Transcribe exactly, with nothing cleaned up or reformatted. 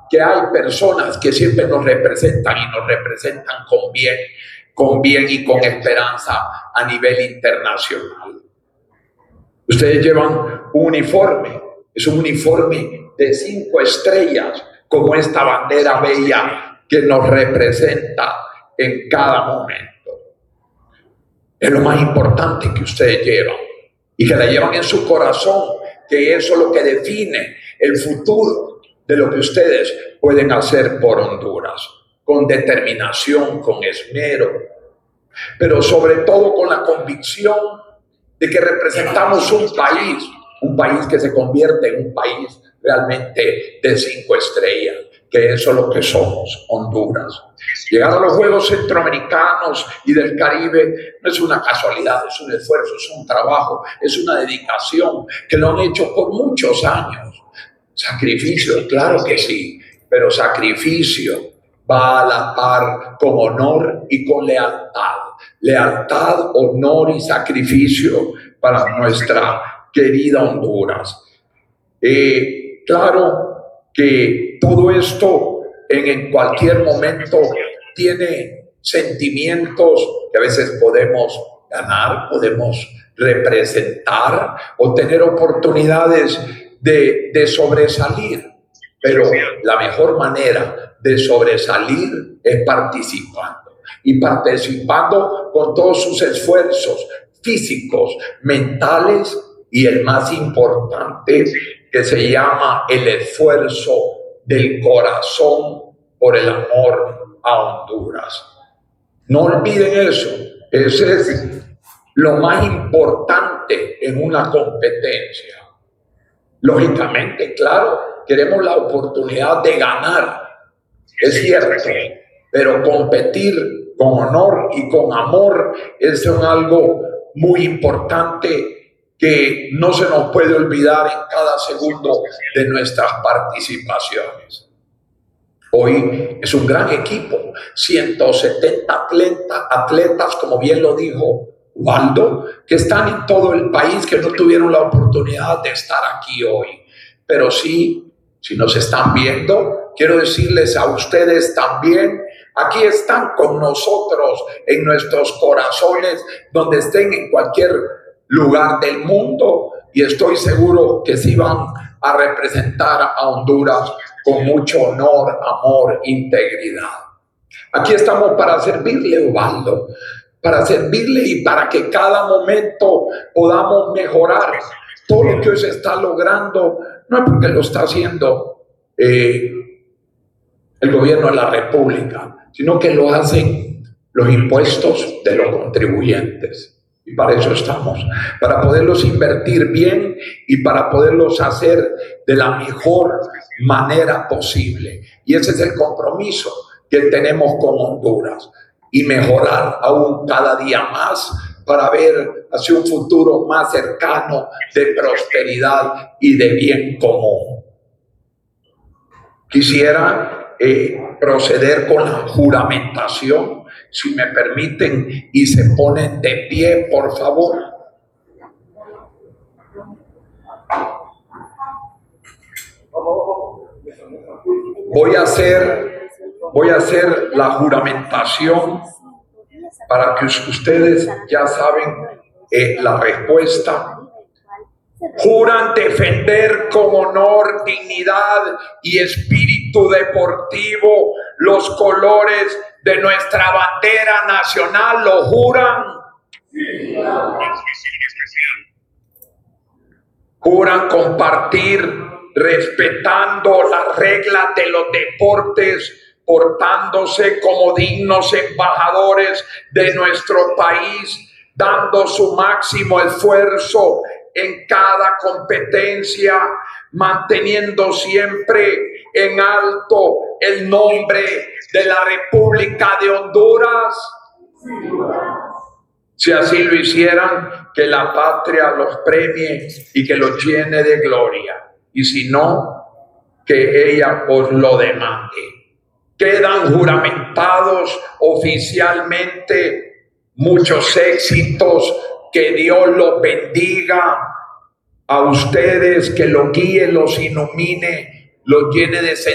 que hay personas que siempre nos representan y nos representan con bien, con bien y con esperanza a nivel internacional. Ustedes llevan un uniforme, es un uniforme de cinco estrellas, como esta bandera bella que nos representa en cada momento. Es lo más importante que ustedes llevan y que la llevan en su corazón, que eso es lo que define el futuro de lo que ustedes pueden hacer por Honduras, con determinación, con esmero, pero sobre todo con la convicción de que representamos un país, un país que se convierte en un país realmente de cinco estrellas, que eso es lo que somos, Honduras. Llegar a los Juegos Centroamericanos y del Caribe no es una casualidad, es un esfuerzo, es un trabajo, es una dedicación que lo han hecho por muchos años. Sacrificio, claro que sí, pero sacrificio va a la par con honor y con lealtad. Lealtad, honor y sacrificio para nuestra querida Honduras. Eh, claro que todo esto en, en cualquier momento tiene sentimientos que a veces podemos ganar, podemos representar o tener oportunidades de, de sobresalir, pero la mejor manera de sobresalir es participando y participando con todos sus esfuerzos físicos, mentales y el más importante, que se llama el esfuerzo del corazón por el amor a Honduras. No olviden eso. Ese es lo más importante en una competencia. Lógicamente, claro, queremos la oportunidad de ganar, es cierto, pero competir con honor y con amor es algo muy importante que no se nos puede olvidar en cada segundo de nuestras participaciones. Hoy es un gran equipo, ciento setenta atletas, atletas, como bien lo dijo Waldo, que están en todo el país, que no tuvieron la oportunidad de estar aquí hoy. Pero sí, si nos están viendo, quiero decirles a ustedes también, aquí están con nosotros en nuestros corazones, donde estén en cualquier lugar del mundo, y estoy seguro que sí van a representar a Honduras con mucho honor, amor, integridad. Aquí estamos para servirle, Ubaldo, para servirle y para que cada momento podamos mejorar. Todo lo que hoy se está logrando no es porque lo está haciendo eh, el gobierno de la República, sino que lo hacen los impuestos de los contribuyentes. Y para eso estamos, para poderlos invertir bien y para poderlos hacer de la mejor manera posible. Y ese es el compromiso que tenemos con Honduras, y mejorar aún cada día más para ver hacia un futuro más cercano de prosperidad y de bien común. Quisiera eh, proceder con la juramentación, si me permiten, y se ponen de pie, por favor. Voy a hacer, voy a hacer la juramentación para que ustedes ya saben eh, la respuesta. Juran defender con honor, dignidad y espíritu deportivo los colores de nuestra bandera nacional. ¿Lo juran? Sí. Juran compartir respetando las reglas de los deportes, portándose como dignos embajadores de nuestro país, dando su máximo esfuerzo en cada competencia, manteniendo siempre en alto el nombre de la República de Honduras. Si así lo hicieran, que la patria los premie y que los llene de gloria. Y si no, que ella os lo demande. Quedan juramentados oficialmente. Muchos éxitos. Que Dios los bendiga a ustedes, que los guíe, los ilumine, los llene de